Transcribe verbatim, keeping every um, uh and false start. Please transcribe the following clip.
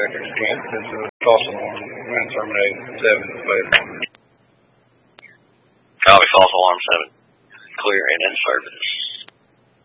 electric went. It's a false alarm. When terminated seven later. Copy false alarm seven. Clear and in service.